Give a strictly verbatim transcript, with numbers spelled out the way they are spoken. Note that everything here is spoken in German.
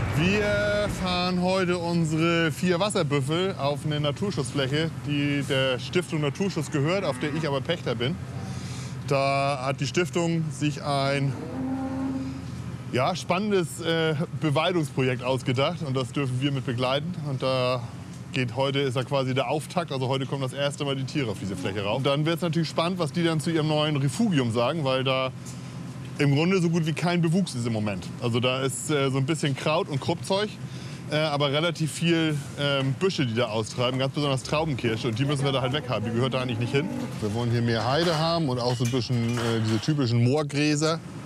Wir fahren heute unsere vier Wasserbüffel auf eine Naturschutzfläche, die der Stiftung Naturschutz gehört, auf der ich aber Pächter bin. Da hat die Stiftung sich ein ja, spannendes äh, Beweidungsprojekt ausgedacht und das dürfen wir mit begleiten. Und da geht heute, ist ja quasi der Auftakt, also heute kommen das erste Mal die Tiere auf diese Fläche rauf. Und dann wird es natürlich spannend, was die dann zu ihrem neuen Refugium sagen, weil da im Grunde so gut wie kein Bewuchs ist im Moment. Also da ist äh, so ein bisschen Kraut und Kruppzeug, äh, aber relativ viel ähm, Büsche, die da austreiben, ganz besonders Traubenkirsche. Und die müssen wir da halt weghaben, die gehört da eigentlich nicht hin. Wir wollen hier mehr Heide haben und auch so ein bisschen äh, diese typischen Moorgräser.